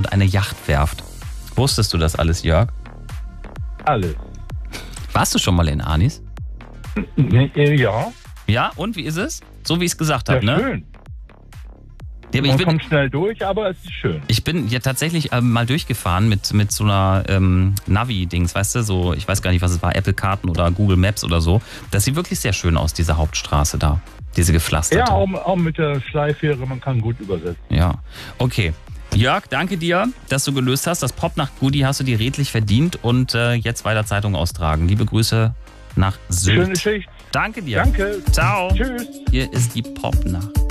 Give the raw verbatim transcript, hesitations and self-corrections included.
eine Yachtwerft. Wusstest du das alles, Jörg? Alles. Warst du schon mal in Arnis? Ja. Ja, und wie ist es? So wie ich es gesagt habe, Ja, ne? schön. Ja, aber Man ich bin, kommt schnell durch, aber es ist schön. ich bin ja tatsächlich ähm, mal durchgefahren mit, mit so einer ähm, Navi-Dings, weißt du, so, ich weiß gar nicht, was es war, Apple-Karten oder Google Maps oder so. Das sieht wirklich sehr schön aus, diese Hauptstraße da, diese gepflasterte. Ja, auch, auch mit der Schleifähre, man kann gut übersetzen. Ja, okay. Jörg, danke dir, dass du gelöst hast. Das Popnacht-Goodie hast du dir redlich verdient und äh, jetzt weiter Zeitung austragen. Liebe Grüße nach Sylt. Schöne Schicht. Danke dir. Danke. Ciao. Tschüss. Hier ist die Popnacht.